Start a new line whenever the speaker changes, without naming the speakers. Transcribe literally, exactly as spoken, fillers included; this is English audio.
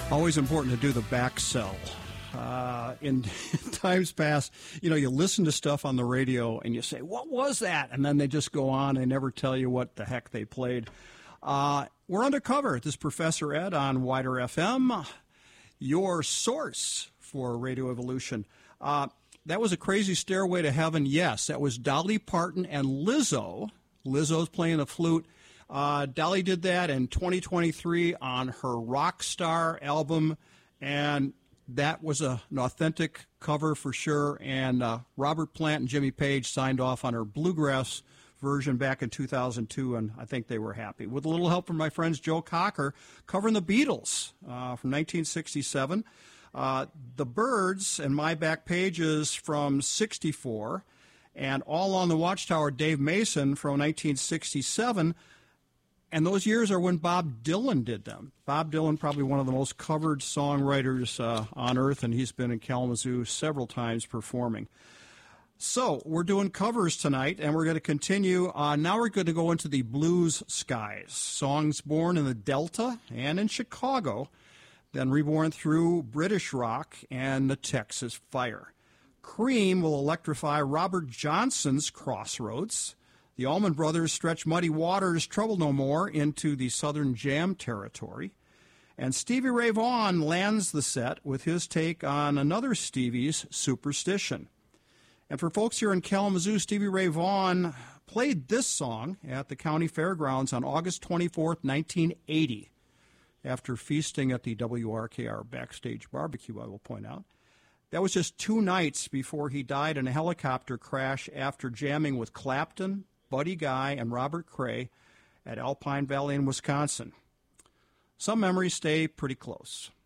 Always important to do the back sell. Uh, in times past, you know, you listen to stuff on the radio and you say, what was that? And then they just go on and never tell you what the heck they played. Uh, we're undercover. This is Professor Ed on Wider F M, your source for Radio Evolution. Uh, that was a crazy stairway to heaven. Yes, that was Dolly Parton and Lizzo. Lizzo's playing the flute. Uh, Dolly did that in twenty twenty-three on her Rockstar album, and that was a, an authentic cover for sure. And uh, Robert Plant and Jimmy Page signed off on her bluegrass version back in two thousand two, and I think they were happy. With a little help from my friends Joe Cocker, covering the Beatles uh, from nineteen sixty-seven. Uh, the Byrds and My Back Pages from sixty-four, and All on the Watchtower, Dave Mason from nineteen sixty-seven. And those years are when Bob Dylan did them. Bob Dylan, probably one of the most covered songwriters uh, on earth, and he's been in Kalamazoo several times performing. So we're doing covers tonight, and we're going to continue. Uh, now we're going to go into the blues skies. Songs born in the Delta and in Chicago, then reborn through British rock and the Texas Fire. Cream will electrify Robert Johnson's Crossroads. The Allman Brothers stretch Muddy Waters' Trouble No More into the Southern Jam territory. And Stevie Ray Vaughan lands the set with his take on another Stevie's, Superstition. And for folks here in Kalamazoo, Stevie Ray Vaughan played this song at the county fairgrounds on August twenty-fourth, nineteen eighty, after feasting at the W R K R Backstage Barbecue, I will point out. That was just two nights before he died in a helicopter crash after jamming with Clapton, Buddy Guy, and Robert Cray at Alpine Valley in Wisconsin. Some memories stay pretty close.